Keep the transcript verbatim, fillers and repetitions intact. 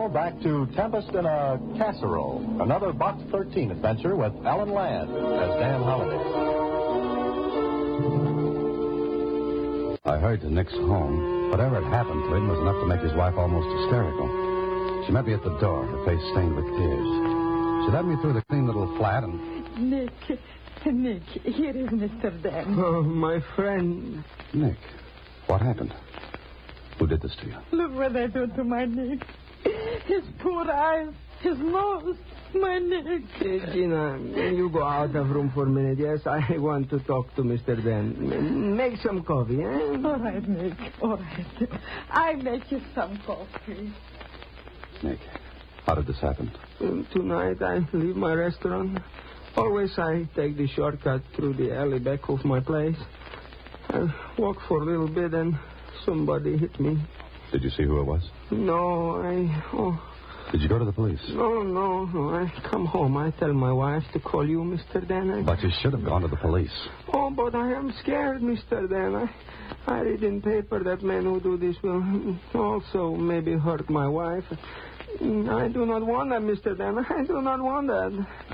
back to Tempest in a Casserole, another Box thirteen adventure with Ellen Ladd as Dan Holliday. I hurried to Nick's home. Whatever had happened to him was enough to make his wife almost hysterical. She met me at the door, her face stained with tears. She led me through the clean little flat and... Nick, Nick, here is Mister Dan. Oh, my friend. Nick, what happened? Who did this to you? Look what they do to my Nick. His poor eyes, his nose, my Nick. Uh, Gina, you go out of room for a minute, yes? I want to talk to Mister Dan. Make some coffee, eh? All right, Nick, all right. I make you some coffee. Nick, how did this happen? Um, tonight I leave my restaurant. Always I take the shortcut through the alley back of my place. I walk for a little bit and somebody hit me. Did you see who it was? No, I... Oh. Did you go to the police? No, no, no. I come home. I tell my wife to call you, Mister Dan. I... But you should have gone to the police. Oh, but I am scared, Mister Dan. I, I read in paper that men who do this will also maybe hurt my wife. I do not want that, Mister Dan. I do not want that.